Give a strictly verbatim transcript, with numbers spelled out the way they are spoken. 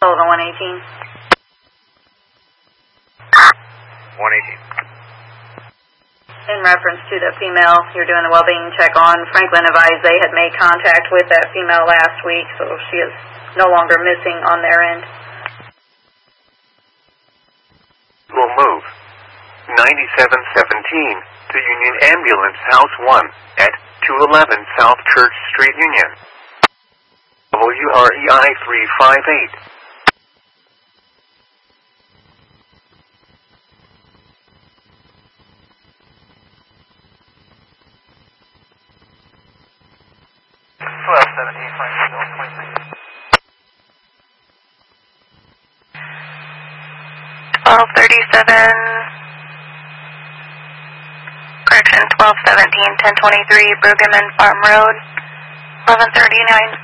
Hold on, one eighteen. one eighteen. In reference to the female you're doing the well-being check on, Franklin advised they had made contact with that female last week, so she is no longer missing on their end. Will move ninety-seven seventeen to Union Ambulance House one at two eleven South Church Street, Union. W R E I three five eight. twelve seventeen, twelve thirty-seven, correction, twelve seventeen, ten twenty-three, Brueggemann Farm Road, eleven thirty-nine.